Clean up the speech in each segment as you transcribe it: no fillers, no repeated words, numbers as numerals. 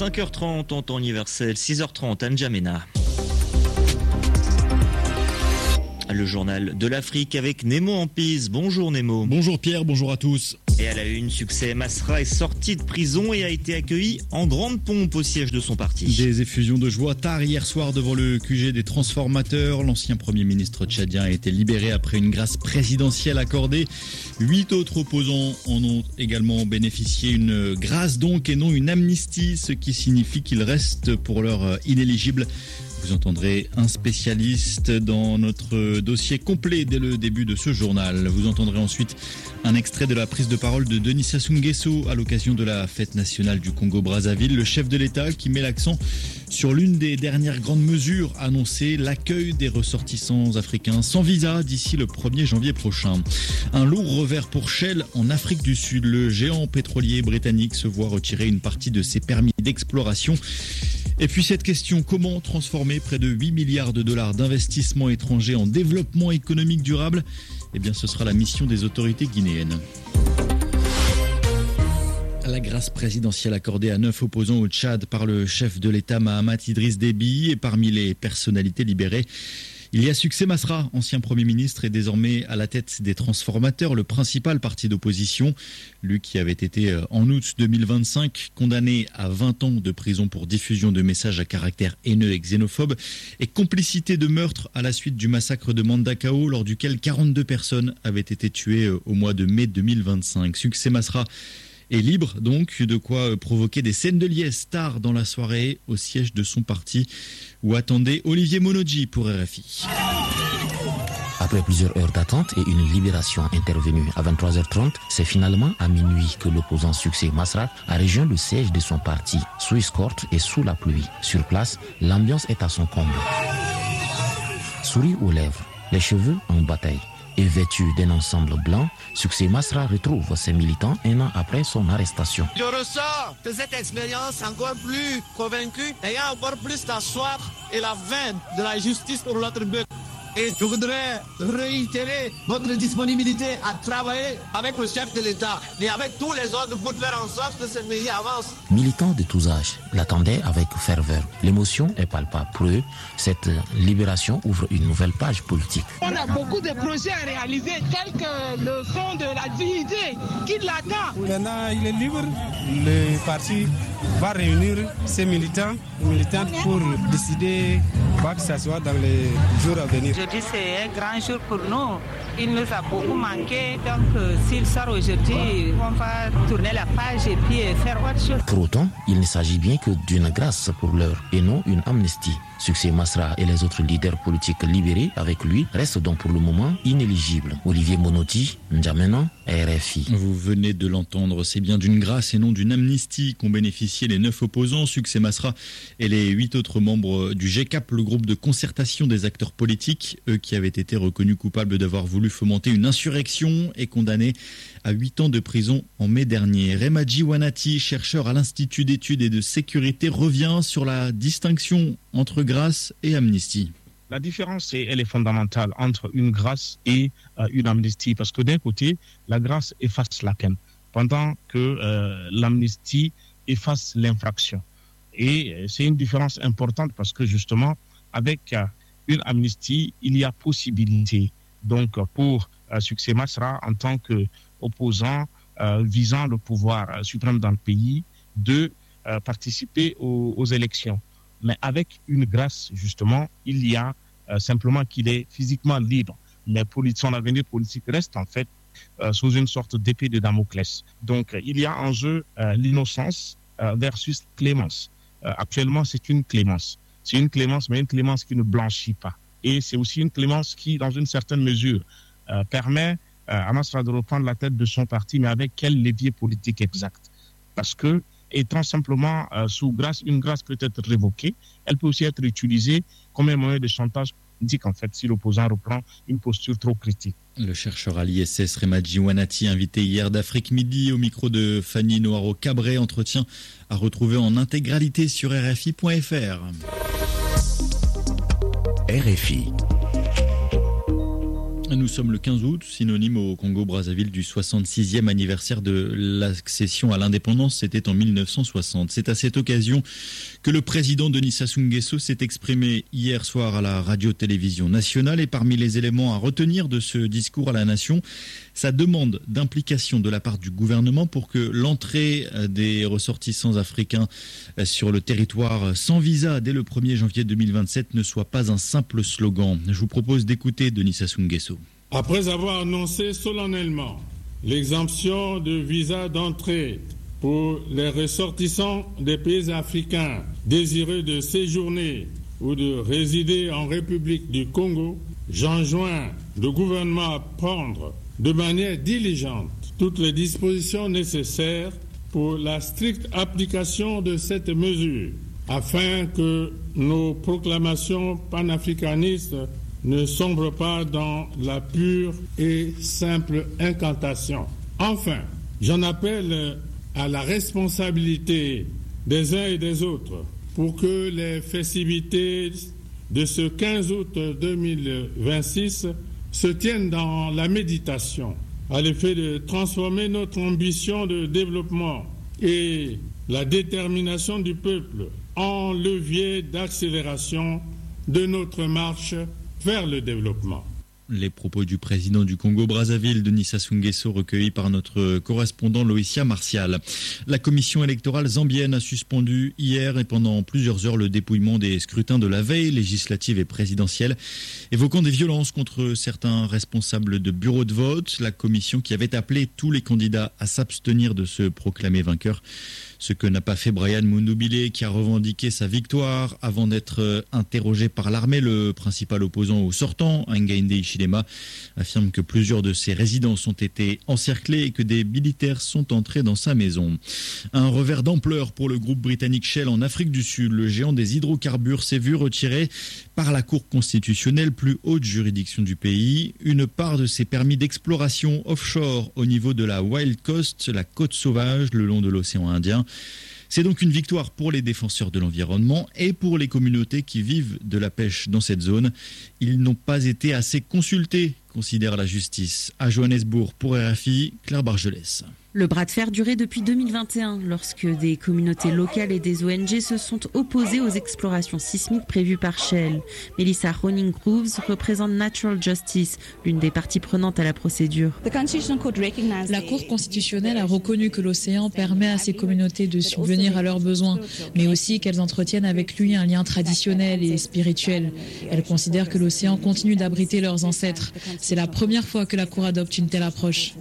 5h30 en temps universel, 6h30 à N'Djamena. Le journal de l'Afrique avec Nemo en Pise. Bonjour Nemo. Bonjour Pierre, bonjour à tous. Et à la une, succès, Masra est sorti de prison et a été accueilli en grande pompe au siège de son parti. Des effusions de joie tard hier soir devant le QG des transformateurs. L'ancien Premier ministre tchadien a été libéré après une grâce présidentielle accordée. 8 autres opposants en ont également bénéficié. Une grâce donc et non une amnistie, ce qui signifie qu'ils restent pour l'heure inéligibles. Vous entendrez un spécialiste dans notre dossier complet dès le début de ce journal. Vous entendrez ensuite un extrait de la prise de parole de Denis Sassou Nguesso à l'occasion de la fête nationale du Congo-Brazzaville, le chef de l'État qui met l'accent sur l'une des dernières grandes mesures annoncées, l'accueil des ressortissants africains sans visa d'ici le 1er janvier prochain. Un lourd revers pour Shell en Afrique du Sud. Le géant pétrolier britannique se voit retirer une partie de ses permis d'exploration. Et puis cette question, comment transformer près de 8 milliards de dollars d'investissements étrangers en développement économique durable ? Eh bien, ce sera la mission des autorités guinéennes. La grâce présidentielle accordée à 9 opposants au Tchad par le chef de l'État Mahamat Idriss Déby et parmi les personnalités libérées, il y a Succès Masra, ancien Premier ministre et désormais à la tête des transformateurs, le principal parti d'opposition. Lui qui avait été en août 2025 condamné à 20 ans de prison pour diffusion de messages à caractère haineux et xénophobe et complicité de meurtre à la suite du massacre de Mandakao lors duquel 42 personnes avaient été tuées au mois de mai 2025. Succès Masra est libre donc, de quoi provoquer des scènes de liesse tard dans la soirée au siège de son parti où attendait Olivier Monodji pour RFI. Après plusieurs heures d'attente et une libération intervenue à 23h30, c'est finalement à minuit que l'opposant Succès Masra a rejoint le siège de son parti, sous escorte et sous la pluie. Sur place, l'ambiance est à son comble. Souris aux lèvres, les cheveux en bataille. Et vêtu d'un ensemble blanc, Succès Masra retrouve ses militants un an après son arrestation. Je ressors de cette expérience encore plus convaincu, ayant encore plus la soif et la faim de la justice pour notre but. Et je voudrais réitérer votre disponibilité à travailler avec le chef de l'État et avec tous les autres pour faire en sorte que ce pays avance. Militants de tous âges l'attendaient avec ferveur. L'émotion est palpable pour eux. Cette libération ouvre une nouvelle page politique. On a beaucoup de projets à réaliser, tels que le fonds de la dignité qui l'attend. Maintenant, il est libre. Le parti va réunir ses militants et militantes pour décider quoi que ce soit dans les jours à venir. Aujourd'hui, c'est un grand jour pour nous. Il nous a beaucoup manqué. Donc, s'il sort aujourd'hui, on va tourner la page et puis faire autre chose. Pour autant, il ne s'agit bien que d'une grâce pour l'heure et non une amnistie. Succès Masra et les autres leaders politiques libérés avec lui restent donc pour le moment inéligibles. Olivier Monodji, N'Djamena, RFI. Vous venez de l'entendre, c'est bien d'une grâce et non d'une amnistie qu'ont bénéficié les 9 opposants, Succès Masra et les 8 autres membres du GCAP, le groupe de concertation des acteurs politiques, eux qui avaient été reconnus coupables d'avoir voulu fomenter une insurrection et condamnés à 8 ans de prison en mai dernier. Remadji Wanati, chercheur à l'Institut d'études et de sécurité, revient sur la distinction entre grâce et amnistie. La différence, elle est fondamentale entre une grâce et une amnistie, parce que d'un côté, la grâce efface la peine, pendant que l'amnistie efface l'infraction. Et c'est une différence importante parce que justement, avec une amnistie, il y a possibilité, donc pour Succès Masra, en tant qu'opposant visant le pouvoir suprême dans le pays, de participer aux élections. Mais avec une grâce, justement, il y a simplement qu'il est physiquement libre. Mais son avenir politique reste en fait sous une sorte d'épée de Damoclès. Donc, il y a en jeu l'innocence versus clémence. Actuellement, c'est une clémence. C'est une clémence, mais une clémence qui ne blanchit pas. Et c'est aussi une clémence qui, dans une certaine mesure, permet à Masra de reprendre la tête de son parti, mais avec quel levier politique exact ? Parce que, étant simplement sous grâce, une grâce peut être révoquée, elle peut aussi être utilisée comme un moyen de chantage politique, en fait, si l'opposant reprend une posture trop critique. Le chercheur à l'ISS Remadji Wanati, invité hier d'Afrique Midi au micro de Fanny Noiro-Cabré, entretien à retrouver en intégralité sur RFI.fr. RFI. Nous sommes le 15 août, synonyme au Congo-Brazzaville du 66e anniversaire de l'accession à l'indépendance, c'était en 1960. C'est à cette occasion que le président Denis Sassou Nguesso s'est exprimé hier soir à la radio-télévision nationale et parmi les éléments à retenir de ce discours à la nation, sa demande d'implication de la part du gouvernement pour que l'entrée des ressortissants africains sur le territoire sans visa dès le 1er janvier 2027 ne soit pas un simple slogan. Je vous propose d'écouter Denis Sassou Nguesso. Après avoir annoncé solennellement l'exemption de visa d'entrée pour les ressortissants des pays africains désireux de séjourner ou de résider en République du Congo, j'enjoins le gouvernement à prendre de manière diligente toutes les dispositions nécessaires pour la stricte application de cette mesure, afin que nos proclamations panafricanistes ne sombrent pas dans la pure et simple incantation. Enfin, j'en appelle à la responsabilité des uns et des autres pour que les festivités de ce 15 août 2026 se tiennent dans la méditation, à l'effet de transformer notre ambition de développement et la détermination du peuple en levier d'accélération de notre marche vers le développement. Les propos du président du Congo-Brazzaville, Denis Sassou Nguesso, recueillis par notre correspondant Loïcia Martial. La commission électorale zambienne a suspendu hier et pendant plusieurs heures le dépouillement des scrutins de la veille législative et présidentielle, évoquant des violences contre certains responsables de bureaux de vote. La commission qui avait appelé tous les candidats à s'abstenir de se proclamer vainqueur. Ce que n'a pas fait Brian Mundubile, qui a revendiqué sa victoire avant d'être interrogé par l'armée. Le principal opposant au sortant, Hakainde Hichilema, affirme que plusieurs de ses résidences ont été encerclées et que des militaires sont entrés dans sa maison. Un revers d'ampleur pour le groupe britannique Shell en Afrique du Sud. Le géant des hydrocarbures s'est vu retirer par la Cour constitutionnelle, plus haute juridiction du pays, une part de ses permis d'exploration offshore au niveau de la Wild Coast, la côte sauvage le long de l'océan Indien. C'est donc une victoire pour les défenseurs de l'environnement et pour les communautés qui vivent de la pêche dans cette zone. Ils n'ont pas été assez consultés, considère la justice. À Johannesburg, pour RFI, Claire Bargelès. Le bras de fer durait depuis 2021, lorsque des communautés locales et des ONG se sont opposées aux explorations sismiques prévues par Shell. Melissa Honing-Grooves représente Natural Justice, l'une des parties prenantes à la procédure. La Cour constitutionnelle a reconnu que l'océan permet à ces communautés de subvenir à leurs besoins, mais aussi qu'elles entretiennent avec lui un lien traditionnel et spirituel. Elle considère que l'océan continue d'abriter leurs ancêtres. C'est la première fois que la Cour adopte une telle approche.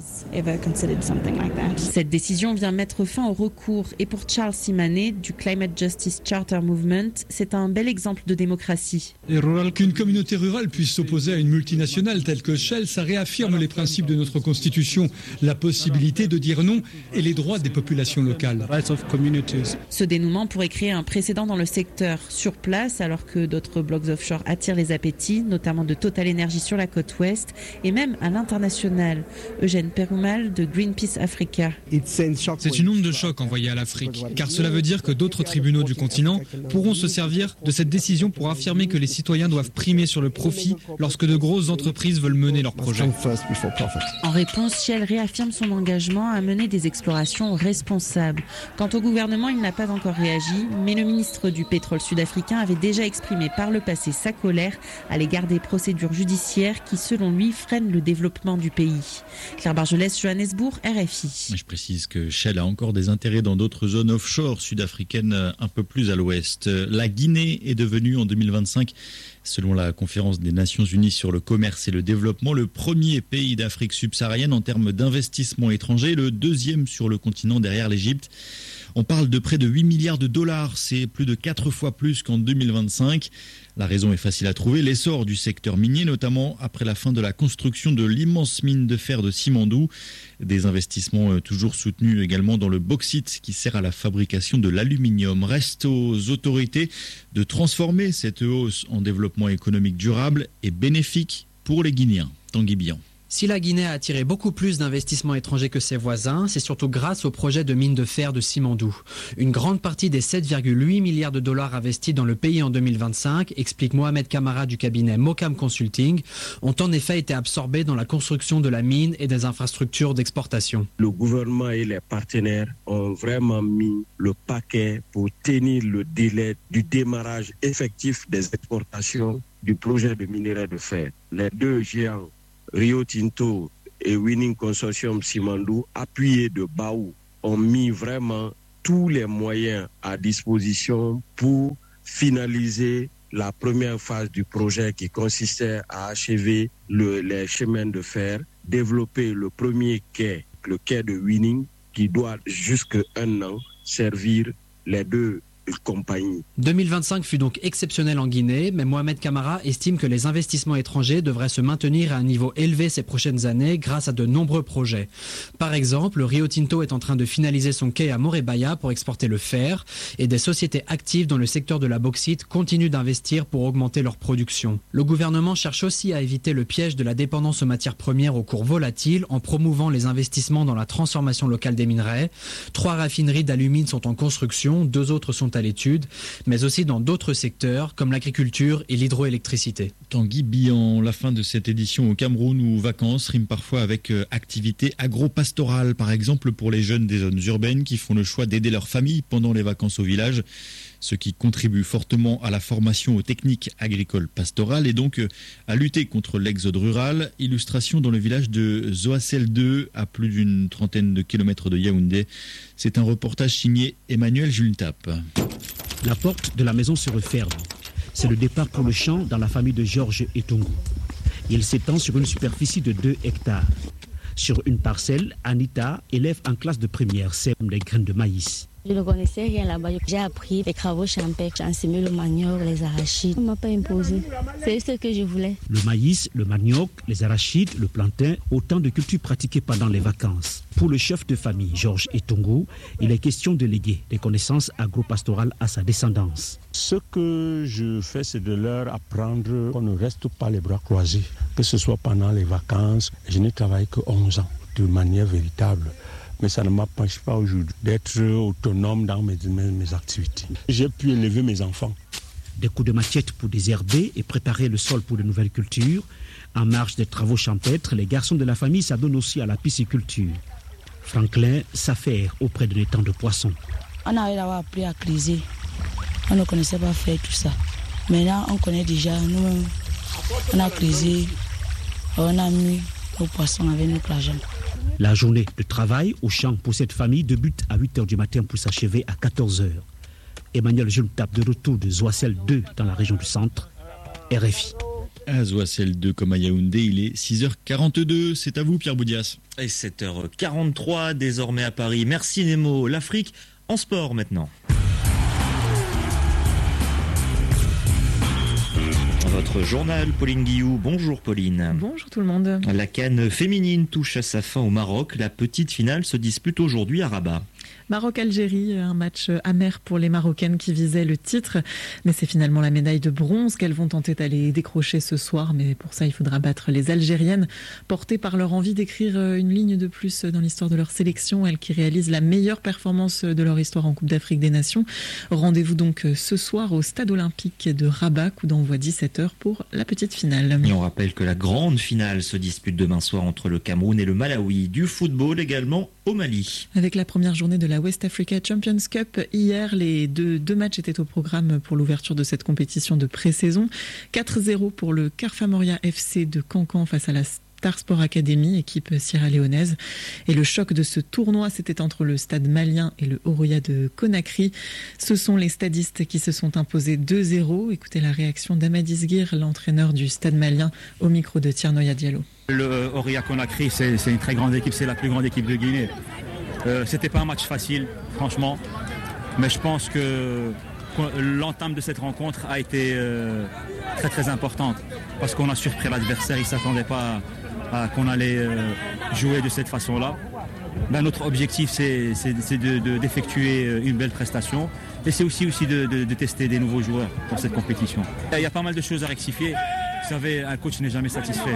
Cette décision vient mettre fin au recours et pour Charles Simane du Climate Justice Charter Movement, c'est un bel exemple de démocratie. Qu'une communauté rurale puisse s'opposer à une multinationale telle que Shell, ça réaffirme les principes de notre Constitution, la possibilité de dire non et les droits des populations locales. Ce dénouement pourrait créer un précédent dans le secteur sur place, alors que d'autres blocs offshore attirent les appétits, notamment de Total Energy sur la côte ouest et même à l'international. Eugène Perumal de Greenpeace Africa. C'est une onde de choc envoyée à l'Afrique, car cela veut dire que d'autres tribunaux du continent pourront se servir de cette décision pour affirmer que les citoyens doivent primer sur le profit lorsque de grosses entreprises veulent mener leurs projets. En réponse, Shell réaffirme son engagement à mener des explorations responsables. Quant au gouvernement, il n'a pas encore réagi, mais le ministre du pétrole sud-africain avait déjà exprimé par le passé sa colère à l'égard des procédures judiciaires qui, selon lui, freinent le développement du pays. Claire Bargelès, Johannesburg, RFI. Je précise que Shell a encore des intérêts dans d'autres zones offshore sud-africaines un peu plus à l'ouest. La Guinée est devenue en 2025, selon la conférence des Nations Unies sur le commerce et le développement, le premier pays d'Afrique subsaharienne en termes d'investissement étranger, le deuxième sur le continent derrière l'Égypte. On parle de près de 8 milliards de dollars, c'est plus de 4 fois plus qu'en 2025. La raison est facile à trouver, l'essor du secteur minier, notamment après la fin de la construction de l'immense mine de fer de Simandou. Des investissements toujours soutenus également dans le bauxite qui sert à la fabrication de l'aluminium. Reste aux autorités de transformer cette hausse en développement économique durable et bénéfique pour les Guinéens. Tanguy Bian. Si la Guinée a attiré beaucoup plus d'investissements étrangers que ses voisins, c'est surtout grâce au projet de mine de fer de Simandou. Une grande partie des 7,8 milliards de dollars investis dans le pays en 2025, explique Mohamed Camara du cabinet Mocam Consulting, ont en effet été absorbés dans la construction de la mine et des infrastructures d'exportation. Le gouvernement et les partenaires ont vraiment mis le paquet pour tenir le délai du démarrage effectif des exportations du projet de minerai de fer. Les deux géants Rio Tinto et Winning Consortium Simandou, appuyés de Baou, ont mis vraiment tous les moyens à disposition pour finaliser la première phase du projet qui consistait à achever les chemins de fer, développer le premier quai, le quai de Winning, qui doit jusqu'à 1 an servir les deux compagnies. 2025 fut donc exceptionnel en Guinée, mais Mohamed Camara estime que les investissements étrangers devraient se maintenir à un niveau élevé ces prochaines années grâce à de nombreux projets. Par exemple, Rio Tinto est en train de finaliser son quai à Morebaya pour exporter le fer et des sociétés actives dans le secteur de la bauxite continuent d'investir pour augmenter leur production. Le gouvernement cherche aussi à éviter le piège de la dépendance aux matières premières aux cours volatiles en promouvant les investissements dans la transformation locale des minerais. 3 raffineries d'alumine sont en construction, 2 autres sont à l'étude, mais aussi dans d'autres secteurs comme l'agriculture et l'hydroélectricité. Tanguy Bihan, la fin de cette édition au Cameroun où vacances riment parfois avec activités agro-pastorales, par exemple pour les jeunes des zones urbaines qui font le choix d'aider leur famille pendant les vacances au village, ce qui contribue fortement à la formation aux techniques agricoles pastorales et donc à lutter contre l'exode rural. Illustration dans le village de Zoacel 2, à plus d'une trentaine de kilomètres de Yaoundé. C'est un reportage signé Emmanuel Jultap. La porte de la maison se referme. C'est le départ pour le champ dans la famille de Georges Etongo. Il s'étend sur une superficie de 2 hectares. Sur une parcelle, Anita, élève en classe de première, sème des graines de maïs. Je ne connaissais rien là-bas. J'ai appris les travaux champêtres. J'ai enseigné le manioc, les arachides. On ne m'a pas imposé. C'est ce que je voulais. Le maïs, le manioc, les arachides, le plantain, autant de cultures pratiquées pendant les vacances. Pour le chef de famille, Georges Etongo, il est question de léguer des connaissances agro-pastorales à sa descendance. Ce que je fais, c'est de leur apprendre qu'on ne reste pas les bras croisés, que ce soit pendant les vacances. Je n'ai travaillé que 11 ans, de manière véritable. Mais ça ne m'empêche pas aujourd'hui d'être autonome dans mes activités. J'ai pu élever mes enfants. Des coups de machette pour désherber et préparer le sol pour de nouvelles cultures. En marge des travaux champêtres, les garçons de la famille s'adonnent aussi à la pisciculture. Franklin s'affaire auprès de l'étang de poissons. On a appris à criser. On ne connaissait pas faire tout ça. Maintenant, on connaît déjà. Nous, on a crisé. On a mis nos poissons avec notre argent. La journée de travail au champ pour cette famille débute à 8h du matin pour s'achever à 14h. Emmanuel Jultap de retour de Zoacel 2 dans la région du centre, RFI. À Zoacel 2 comme à Yaoundé, il est 6h42. C'est à vous Pierre Boudias. Et 7h43 désormais à Paris. Merci Nemo. L'Afrique en sport maintenant. Votre journal, Pauline Guillou. Bonjour Pauline. Bonjour tout le monde. La CAN féminine touche à sa fin au Maroc. La petite finale se dispute aujourd'hui à Rabat. Maroc-Algérie, un match amer pour les Marocaines qui visaient le titre. Mais c'est finalement la médaille de bronze qu'elles vont tenter d'aller décrocher ce soir. Mais pour ça, il faudra battre les Algériennes, portées par leur envie d'écrire une ligne de plus dans l'histoire de leur sélection. Elles qui réalisent la meilleure performance de leur histoire en Coupe d'Afrique des Nations. Rendez-vous donc ce soir au Stade Olympique de Rabat, coup d'envoi 17h pour la petite finale. Et on rappelle que la grande finale se dispute demain soir entre le Cameroun et le Malawi. Du football également au Mali. Avec la première journée de la West Africa Champions Cup, hier, les deux matchs étaient au programme pour l'ouverture de cette compétition de pré-saison. 4-0 pour le Carfamoria FC de Cancan face à la Star Sport Academy, équipe sierra-léonaise. Et le choc de ce tournoi, c'était entre le stade malien et le Oroya de Conakry. Ce sont les stadistes qui se sont imposés 2-0. Écoutez la réaction d'Amadis Guir, l'entraîneur du stade malien, au micro de Tiernoya Diallo. Le Oroya Conakry, c'est une très grande équipe, c'est la plus grande équipe de Guinée. C'était pas un match facile, franchement, mais je pense que l'entame de cette rencontre a été très très importante parce qu'on a surpris l'adversaire, il ne s'attendait pas à qu'on allait jouer de cette façon-là. Ben, notre objectif c'est d'effectuer une belle prestation et c'est aussi de tester des nouveaux joueurs pour cette compétition. Il y a pas mal de choses à rectifier. Vous savez, un coach n'est jamais satisfait.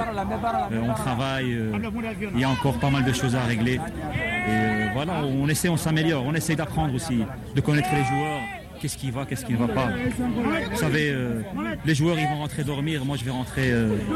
On travaille, il y a encore pas mal de choses à régler. Et voilà, on s'améliore, on essaie d'apprendre aussi, de connaître les joueurs. Qu'est-ce qui va, qu'est-ce qui ne va pas. Vous savez, les joueurs ils vont rentrer dormir, moi je vais rentrer,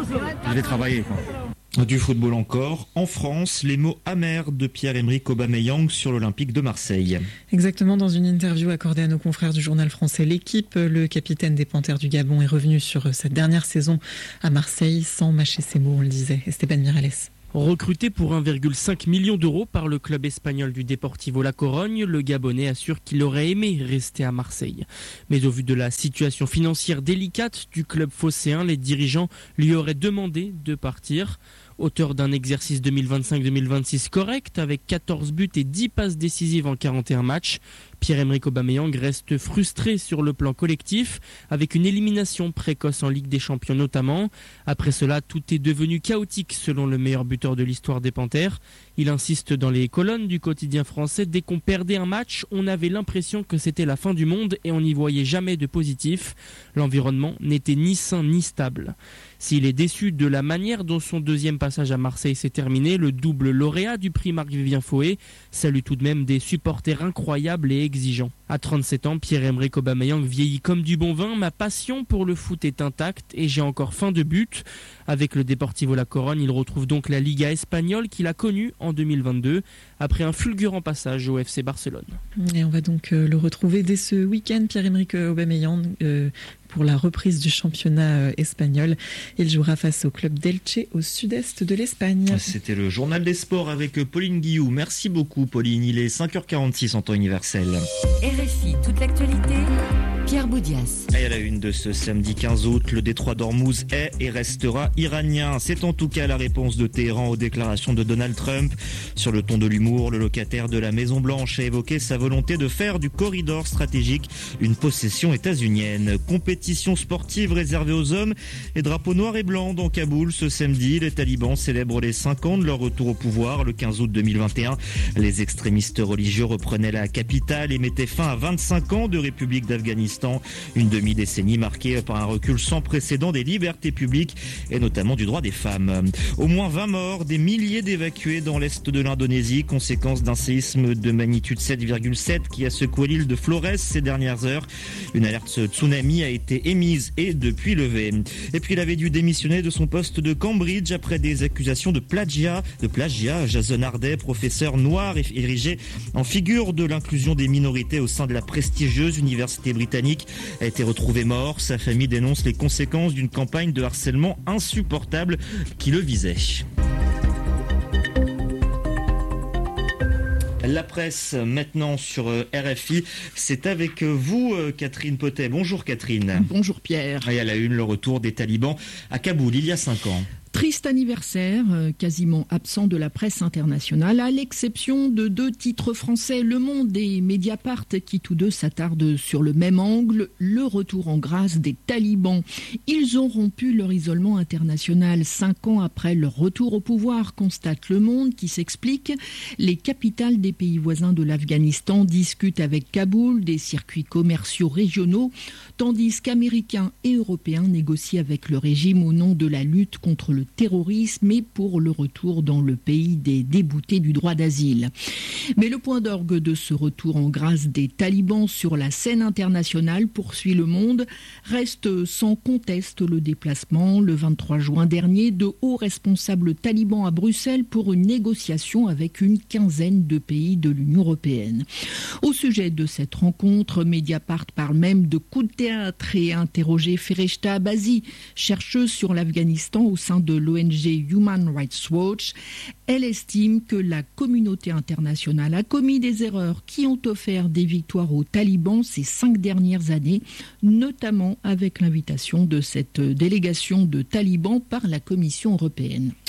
je vais travailler, quoi. Du football encore. En France, les mots amers de Pierre-Emerick Aubameyang sur l'Olympique de Marseille. Exactement, dans une interview accordée à nos confrères du journal français L'Équipe, le capitaine des Panthères du Gabon est revenu sur cette dernière saison à Marseille sans mâcher ses mots, on le disait. Esteban Miralles. Recruté pour 1,5 million d'euros par le club espagnol du Deportivo La Corogne, le Gabonais assure qu'il aurait aimé rester à Marseille. Mais au vu de la situation financière délicate du club phocéen, les dirigeants lui auraient demandé de partir. Auteur d'un exercice 2025-2026 correct, avec 14 buts et 10 passes décisives en 41 matchs, Pierre-Emerick Aubameyang reste frustré sur le plan collectif, avec une élimination précoce en Ligue des Champions notamment. Après cela, tout est devenu chaotique selon le meilleur buteur de l'histoire des Panthères. Il insiste dans les colonnes du quotidien français, dès qu'on perdait un match, on avait l'impression que c'était la fin du monde et on n'y voyait jamais de positif. L'environnement n'était ni sain ni stable. S'il est déçu de la manière dont son deuxième passage à Marseille s'est terminé, le double lauréat du prix Marc-Vivien Foé salue tout de même des supporters incroyables et exigeants. À 37 ans, Pierre-Emerick Aubameyang vieillit comme du bon vin. Ma passion pour le foot est intacte et j'ai encore faim de but. Avec le Deportivo La Corogne, il retrouve donc la Liga espagnole qu'il a connue en 2022 après un fulgurant passage au FC Barcelone. Et on va donc le retrouver dès ce week-end, Pierre-Emerick Aubameyang, pour la reprise du championnat espagnol. Il jouera face au club d'Elche au sud-est de l'Espagne. C'était le journal des sports avec Pauline Guillou. Merci beaucoup Pauline, il est 5h46 en temps universel. RFI, toute l'actualité, Pierre Boudias. Et à la une de ce samedi 15 août, le détroit d'Ormuz est et restera iranien. C'est en tout cas la réponse de Téhéran aux déclarations de Donald Trump. Sur le ton de l'humour, le locataire de la Maison-Blanche a évoqué sa volonté de faire du corridor stratégique une possession états-unienne. Compétition sportive réservée aux hommes et drapeau noir et blanc dans Kaboul ce samedi. Les talibans célèbrent les 5 ans de leur retour au pouvoir le 15 août 2021. Les extrémistes religieux reprenaient la capitale et mettaient fin à 25 ans de République d'Afghanistan. Une demi-décennie marquée par un recul sans précédent des libertés publiques et notamment du droit des femmes. Au moins 20 morts, des milliers d'évacués dans l'est de l'Indonésie, conséquence d'un séisme de magnitude 7,7 qui a secoué l'île de Flores ces dernières heures. Une alerte tsunami a été émise et depuis levée. Et puis il avait dû démissionner de son poste de Cambridge après des accusations de plagiat. Jason Harday, professeur noir érigé en figure de l'inclusion des minorités au sein de la prestigieuse université britannique, a été retrouvé mort. Sa famille dénonce les conséquences d'une campagne de harcèlement insupportable qui le visait. La presse maintenant sur RFI, c'est avec vous Catherine Potet. Bonjour Catherine. Bonjour Pierre. Et à la une, le retour des talibans à Kaboul il y a 5 ans. Triste anniversaire, quasiment absent de la presse internationale, à l'exception de 2 titres français, Le Monde et Mediapart, qui tous deux s'attardent sur le même angle, le retour en grâce des talibans. Ils ont rompu leur isolement international 5 ans après leur retour au pouvoir, constate Le Monde, qui s'explique. Les capitales des pays voisins de l'Afghanistan discutent avec Kaboul des circuits commerciaux régionaux, tandis qu'Américains et Européens négocient avec le régime au nom de la lutte contre le terrorisme et pour le retour dans le pays des déboutés du droit d'asile. Mais le point d'orgue de ce retour en grâce des talibans sur la scène internationale, poursuit Le Monde, reste sans conteste le déplacement le 23 juin dernier de hauts responsables talibans à Bruxelles pour une négociation avec une quinzaine de pays de l'Union européenne. Au sujet de cette rencontre, Mediapart parle même de coup de théâtre et a interrogé Fereshta Abazi, chercheuse sur l'Afghanistan au sein de l'ONG Human Rights Watch. Elle estime que la communauté internationale a commis des erreurs qui ont offert des victoires aux talibans ces 5 dernières années, notamment avec l'invitation de cette délégation de talibans par la Commission européenne.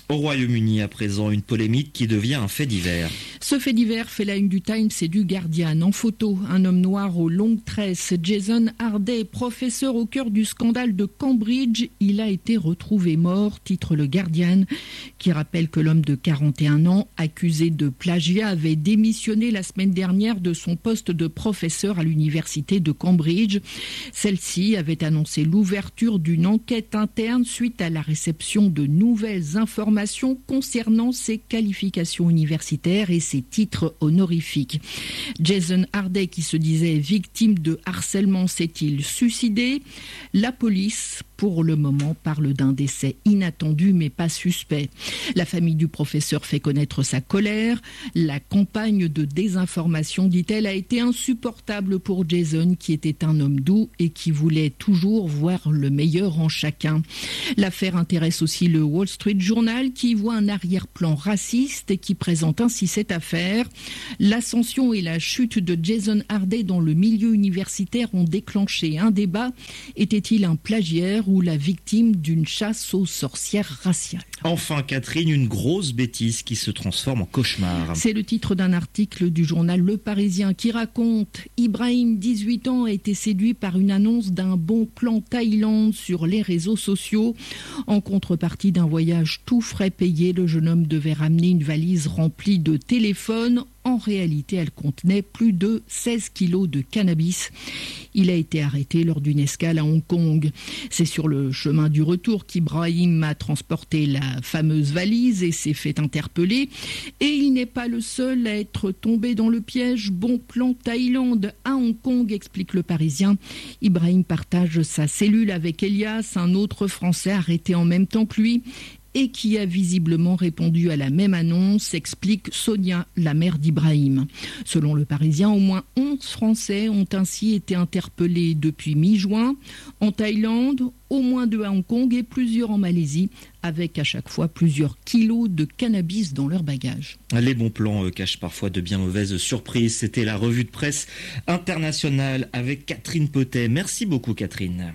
Au Royaume-Uni, à présent, une polémique qui devient un fait divers. Ce fait divers fait la une du Times et du Guardian. En photo, un homme noir aux longues tresses, Jason Harday, professeur au cœur du scandale de Cambridge. Il a été retrouvé mort, titre le Guardian, qui rappelle que l'homme de 41 ans, accusé de plagiat, avait démissionné la semaine dernière de son poste de professeur à l'université de Cambridge. Celle-ci avait annoncé l'ouverture d'une enquête interne suite à la réception de nouvelles informations concernant ses qualifications universitaires et ses titres honorifiques. Jason Harday, qui se disait victime de harcèlement, s'est-il suicidé? La police, pour le moment, parle d'un décès inattendu mais pas suspect. La famille du professeur fait connaître sa colère. La campagne de désinformation, dit-elle, a été insupportable pour Jason, qui était un homme doux et qui voulait toujours voir le meilleur en chacun. L'affaire intéresse aussi le Wall Street Journal, qui voit un arrière-plan raciste et qui présente ainsi cette affaire. L'ascension et la chute de Jason Harday dans le milieu universitaire ont déclenché un débat. Était-il un plagiaire ou la victime d'une chasse aux sorcières raciales? Enfin, Catherine, une grosse bêtise qui se transforme en cauchemar. C'est le titre d'un article du journal Le Parisien qui raconte: Ibrahim, 18 ans, a été séduit par une annonce d'un bon plan Thaïlande sur les réseaux sociaux. En contrepartie d'un voyage tout frais payé, le jeune homme devait ramener une valise remplie de téléphones. En réalité, elle contenait plus de 16 kilos de cannabis. Il a été arrêté lors d'une escale à Hong Kong. C'est sur le chemin du retour qu'Ibrahim a transporté la fameuse valise et s'est fait interpeller. Et il n'est pas le seul à être tombé dans le piège bon plan Thaïlande à Hong Kong, explique le Parisien. Ibrahim partage sa cellule avec Elias, un autre Français arrêté en même temps que lui, et qui a visiblement répondu à la même annonce, explique Sonia, la mère d'Ibrahim. Selon le Parisien, au moins 11 Français ont ainsi été interpellés depuis mi-juin. En Thaïlande, au moins 2 à Hong Kong et plusieurs en Malaisie, avec à chaque fois plusieurs kilos de cannabis dans leur bagage. Les bons plans cachent parfois de bien mauvaises surprises. C'était la revue de presse internationale avec Catherine Potet. Merci beaucoup, Catherine.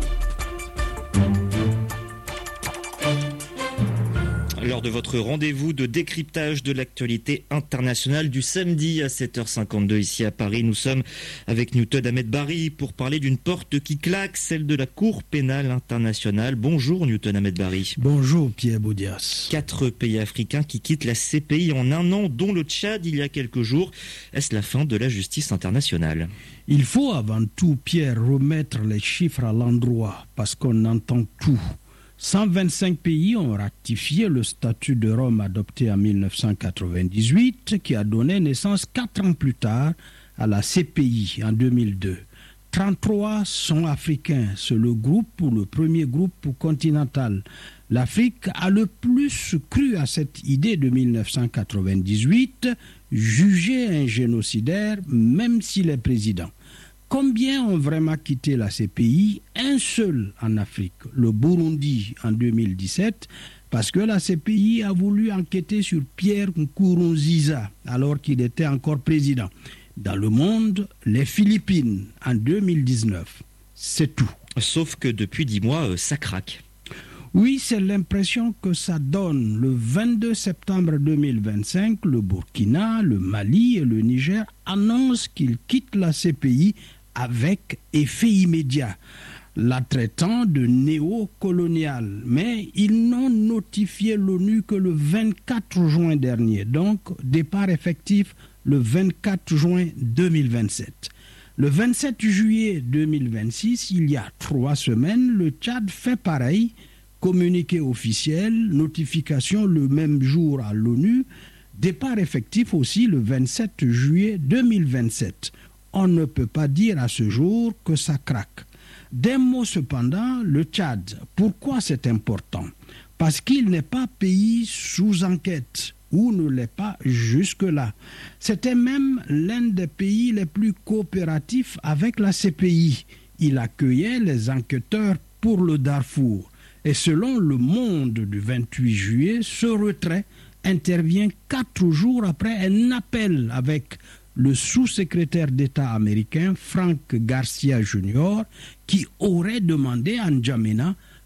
Lors de votre rendez-vous de décryptage de l'actualité internationale du samedi à 7h52 ici à Paris, nous sommes avec Newton Ahmed Barry pour parler d'une porte qui claque, celle de la Cour pénale internationale. Bonjour Newton Ahmed Barry. Bonjour Pierre Boudias. 4 pays africains qui quittent la CPI en un an, dont le Tchad il y a quelques jours. Est-ce la fin de la justice internationale ? Il faut avant tout, Pierre, remettre les chiffres à l'endroit parce qu'on entend tout. 125 pays ont ratifié le statut de Rome adopté en 1998 qui a donné naissance 4 ans plus tard à la CPI en 2002. 33 sont africains, c'est le premier groupe continental. L'Afrique a le plus cru à cette idée de 1998, jugé un génocidaire même s'il est président. Combien ont vraiment quitté la CPI? Un seul en Afrique, le Burundi en 2017, parce que la CPI a voulu enquêter sur Pierre Nkurunziza alors qu'il était encore président. Dans le monde, les Philippines en 2019, c'est tout. Sauf que depuis 10 mois, ça craque. Oui, c'est l'impression que ça donne. Le 22 septembre 2025, le Burkina, le Mali et le Niger annoncent qu'ils quittent la CPI avec effet immédiat, la traitant de néocoloniale. Mais ils n'ont notifié l'ONU que le 24 juin dernier, donc départ effectif le 24 juin 2027. Le 27 juillet 2026, il y a 3 semaines, le Tchad fait pareil, communiqué officiel, notification le même jour à l'ONU, départ effectif aussi le 27 juillet 2027. On ne peut pas dire à ce jour que ça craque. D'un mot cependant, le Tchad, pourquoi c'est important? Parce qu'il n'est pas pays sous enquête, ou ne l'est pas jusque-là. C'était même l'un des pays les plus coopératifs avec la CPI. Il accueillait les enquêteurs pour le Darfour. Et selon Le Monde du 28 juillet, ce retrait intervient 4 jours après un appel avec le sous-secrétaire d'État américain Frank Garcia Jr. qui aurait demandé à N'Djamena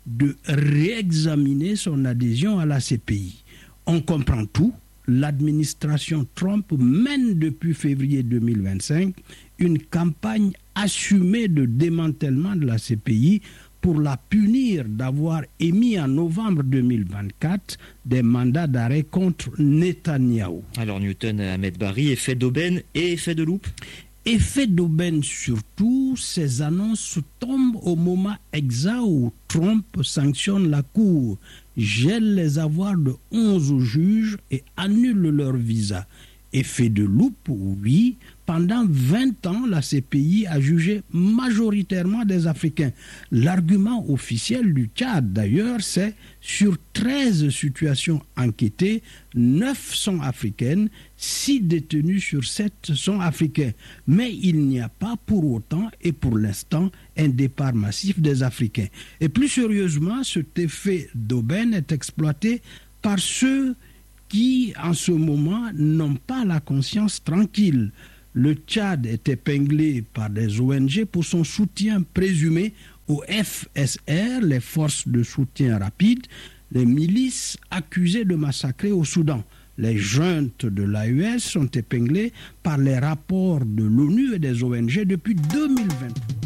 de réexaminer son adhésion à la CPI. On comprend tout. L'administration Trump mène depuis février 2025 une campagne assumée de démantèlement de la CPI pour la punir d'avoir émis en novembre 2024 des mandats d'arrêt contre Netanyahou. Alors Newton, Ahmed Barry, effet d'aubaine et effet de loupe? Effet d'aubaine surtout, ces annonces tombent au moment exact où Trump sanctionne la Cour, gèle les avoirs de 11 juges et annule leur visa. Effet de loupe, oui, pendant 20 ans, la CPI a jugé majoritairement des Africains. L'argument officiel du Tchad, d'ailleurs, c'est sur 13 situations enquêtées, 9 sont africaines, 6 détenus sur 7 sont africains. Mais il n'y a pas pour autant et pour l'instant un départ massif des Africains. Et plus sérieusement, cet effet d'aubaine est exploité par ceux qui, en ce moment, n'ont pas la conscience tranquille. Le Tchad est épinglé par des ONG pour son soutien présumé aux FSR, les forces de soutien rapide, les milices accusées de massacrer au Soudan. Les juntes de l'AES sont épinglées par les rapports de l'ONU et des ONG depuis 2023.